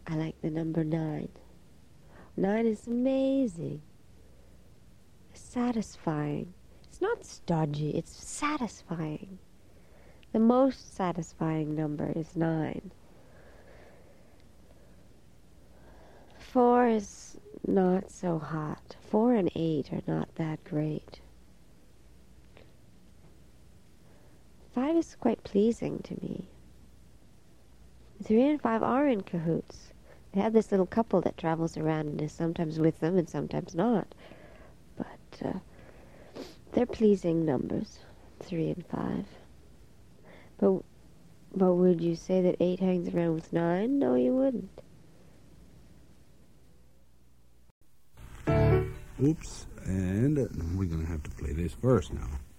I like the number 9. 9 is amazing. Satisfying. It's not stodgy, it's satisfying. The most satisfying number is 9. 4 is not so hot. 4 and 8 are not that great. 5 is quite pleasing to me. 3 and 5 are in cahoots. They have this little couple that travels around and is sometimes with them and sometimes not. But they're pleasing numbers, 3 and 5. But would you say that 8 hangs around with 9? No, you wouldn't. Oops, and we're going to have to play this verse now.